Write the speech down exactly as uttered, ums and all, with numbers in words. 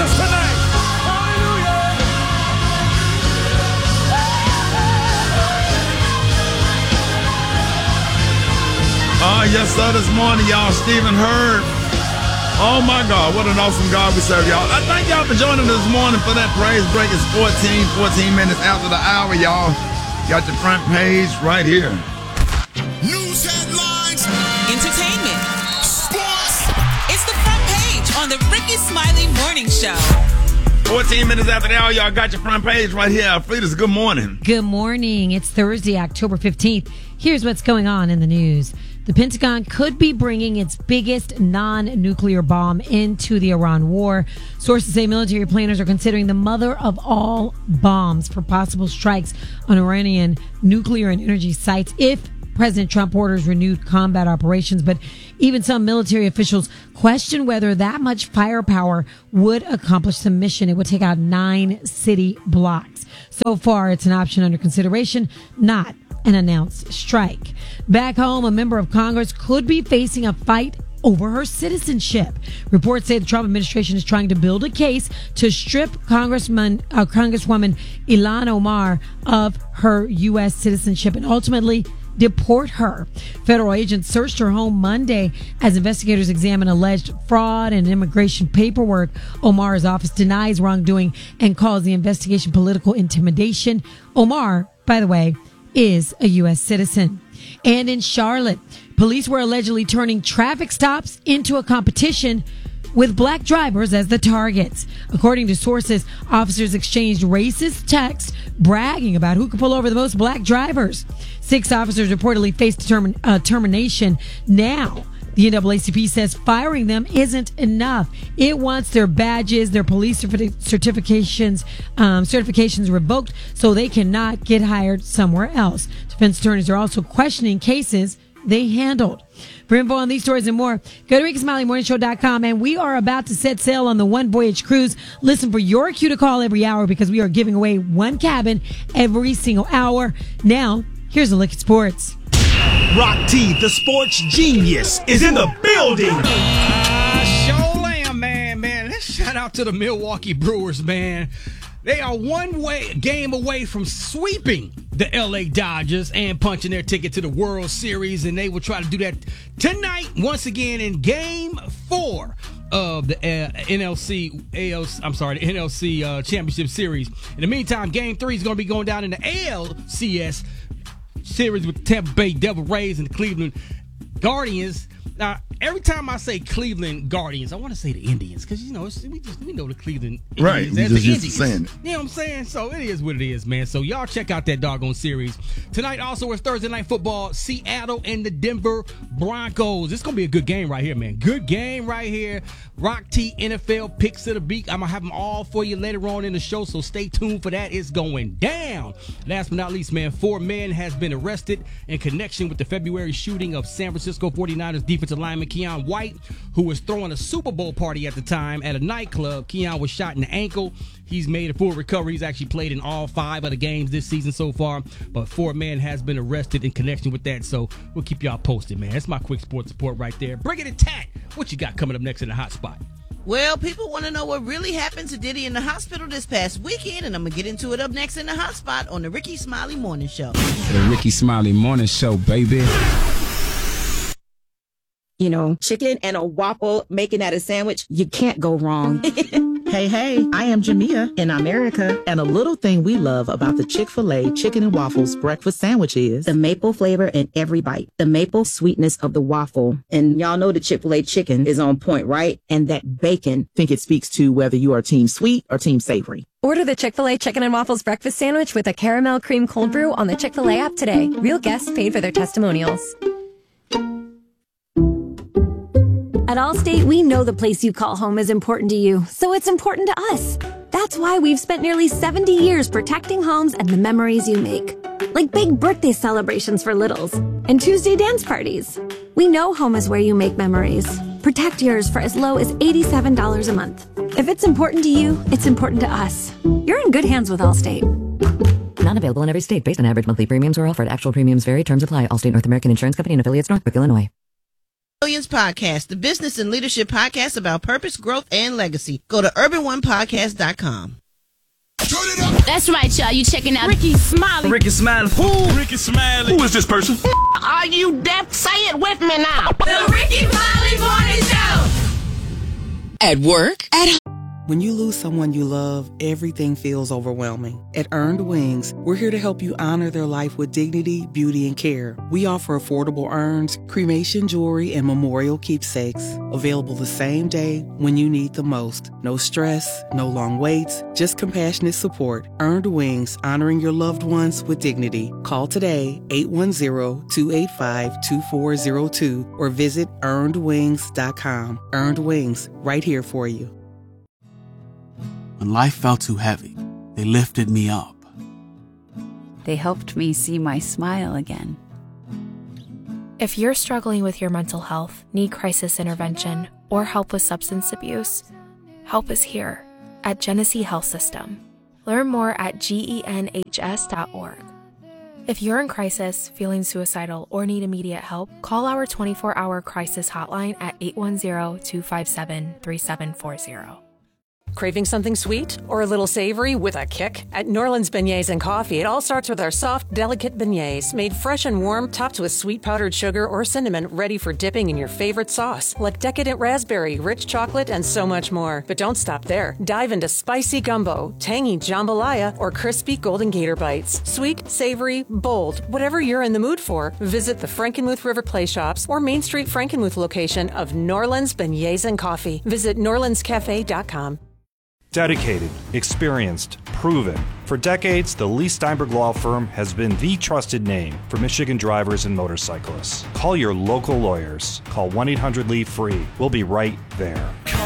Jesus tonight. Hallelujah. Oh, yes, sir, this morning, y'all, Stephen Hurd. Oh, my God, what an awesome God we serve, y'all. I thank y'all for joining us this morning for that praise break. It's fourteen, fourteen minutes after the hour, y'all. Got your front page right here. News headlines. Entertainment. Sports. It's the front page on the Ricky Smiley Morning Show. fourteen minutes after the hour, y'all got your front page right here. Alfreda's good morning. Good morning. It's Thursday, October fifteenth. Here's what's going on in the news. The Pentagon could be bringing its biggest non-nuclear bomb into the Iran war. Sources say military planners are considering the mother of all bombs for possible strikes on Iranian nuclear and energy sites if President Trump orders renewed combat operations. But even some military officials question whether that much firepower would accomplish the mission. It would take out nine city blocks. So far, it's an option under consideration, not an announced strike. Back home, a member of Congress could be facing a fight over her citizenship. Reports say the Trump administration is trying to build a case to strip Congressman, uh, Congresswoman Ilhan Omar of her U S citizenship and ultimately deport her. Federal agents searched her home Monday as investigators examine alleged fraud and immigration paperwork. Omar's office denies wrongdoing and calls the investigation political intimidation. Omar, by the way, is a U S citizen. And in Charlotte, police were allegedly turning traffic stops into a competition with black drivers as the targets. According to sources, officers exchanged racist texts bragging about who could pull over the most black drivers. Six officers reportedly faced term- uh, termination. Now, the N double A C P says firing them isn't enough. It wants their badges, their police certi- certifications, um, certifications revoked so they cannot get hired somewhere else. Defense attorneys are also questioning cases they handled. For info on these stories and more, go to ricky smiley morning show dot com. And we are about to set sail on the One Voyage cruise. Listen for your cue to call every hour because we are giving away one cabin every single hour. Now, here's a look at sports. Rock T, the sports genius, is in the building. Uh, show lamb, man, man. Let's shout out to the Milwaukee Brewers, man. They are one way game away from sweeping the L A Dodgers and punching their ticket to the World Series, and they will try to do that tonight once again in Game Four of the uh, N L C A L. I'm sorry, the N L C uh, Championship Series. In the meantime, Game Three is going to be going down in the A L C S Series with the Tampa Bay Devil Rays and the Cleveland Guardians. Now, every time I say Cleveland Guardians, I want to say the Indians because, you know, it's, we just we know the Cleveland Indians right, as you just the used to Indians. saying it. You know what I'm saying? So it is what it is, man. So y'all check out that doggone series. Tonight also is Thursday Night Football, Seattle and the Denver Broncos. It's going to be a good game right here, man. Good game right here. Rock T N F L picks of the week. I'm going to have them all for you later on in the show, so stay tuned for that. It's going down. Last but not least, man, four men has been arrested in connection with the February shooting of San Francisco forty-niners defensive lineman Keon White, who was throwing a Super Bowl party at the time at a nightclub. Keon was shot in the ankle. He's made a full recovery. He's actually played in all five of the games this season so far, but four men has been arrested in connection with that, so we'll keep y'all posted, man. That's my quick sports report right there. Bring it to Tat. What you got coming up next in the hot spot? Well, people want to know what really happened to Diddy in the hospital this past weekend, and I'm going to get into it up next in the hot spot on the Ricky Smiley Morning Show. The Ricky Smiley Morning Show, baby. You know, chicken and a waffle, making that a sandwich, you can't go wrong. Hey, hey, I am Jamia in America, and a little thing we love about the Chick-fil-A Chicken and Waffles breakfast sandwich is the maple flavor in every bite, the maple sweetness of the waffle. And y'all know the Chick-fil-A chicken is on point, right? And that bacon. Think it speaks to whether you are team sweet or team savory. Order the Chick-fil-A Chicken and Waffles breakfast sandwich with a caramel cream cold brew on the Chick-fil-A app today. Real guests paid for their testimonials. At Allstate, we know the place you call home is important to you, so it's important to us. That's why we've spent nearly seventy years protecting homes and the memories you make. Like big birthday celebrations for littles and Tuesday dance parties. We know home is where you make memories. Protect yours for as low as eighty-seven dollars a month. If it's important to you, it's important to us. You're in good hands with Allstate. Not available in every state based on average monthly premiums or offered. Actual premiums vary. Terms apply. Allstate North American Insurance Company and affiliates, Northbrook, Illinois. Millions Podcast, the business and leadership podcast about purpose, growth, and legacy. Go to urban one podcast dot com. That's right, y'all. You checking out Ricky Smiley. Ricky Smiley. Who? Ricky Smiley. Who is this person? Are you deaf? Say it with me now. The Ricky Smiley Morning Show. At work, at home. When you lose someone you love, everything feels overwhelming. At Earned Wings, we're here to help you honor their life with dignity, beauty, and care. We offer affordable urns, cremation jewelry, and memorial keepsakes. Available the same day when you need the most. No stress, no long waits, just compassionate support. Earned Wings, honoring your loved ones with dignity. Call today, eight one zero, two eight five, two four zero two, or visit earned wings dot com. Earned Wings, right here for you. When life felt too heavy, they lifted me up. They helped me see my smile again. If you're struggling with your mental health, need crisis intervention, or help with substance abuse, help is here at Genesee Health System. Learn more at genhs dot org. If you're in crisis, feeling suicidal, or need immediate help, call our twenty-four hour crisis hotline at eight one zero, two five seven, three seven four zero. Craving something sweet or a little savory with a kick? At Norland's Beignets and Coffee, it all starts with our soft, delicate beignets, made fresh and warm, topped with sweet powdered sugar or cinnamon, ready for dipping in your favorite sauce, like decadent raspberry, rich chocolate, and so much more. But don't stop there. Dive into spicy gumbo, tangy jambalaya, or crispy golden gator bites. Sweet, savory, bold, whatever you're in the mood for, visit the Frankenmuth River Play Shops or Main Street Frankenmuth location of Norland's Beignets and Coffee. Visit norlands cafe dot com. Dedicated, experienced, proven. For decades, the Lee Steinberg Law Firm has been the trusted name for Michigan drivers and motorcyclists. Call your local lawyers. Call one eight hundred L E A F R E E. We'll be right there.